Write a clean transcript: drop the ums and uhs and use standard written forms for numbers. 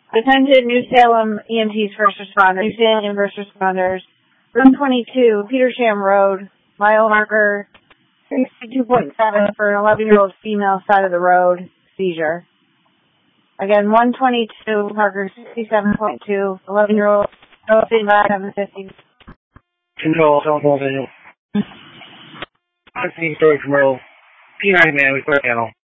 Attention New Salem EMTs first responders, New Salem first responders, room 22, Petersham Road, mile marker 62.7 for an 11-year-old female side of the road, seizure. Again, 122, marker 67.2, 11-year-old, 750. Control, telephone signal. 16 story commercial, P90 man, we clear panel.